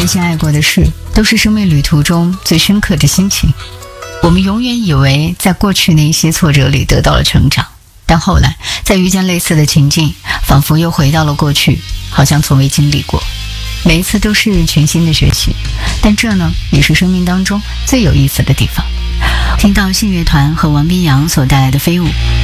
些爱过的事，都是生命旅途中最深刻的心情。我们永远以为在过去那些挫折里得到了成长，但后来再遇见类似的情境，仿佛又回到了过去，好像从未经历过。每一次都是全新的学习，但这呢，也是生命当中最有意思的地方。听到信乐团和王斌阳所带来的飞舞。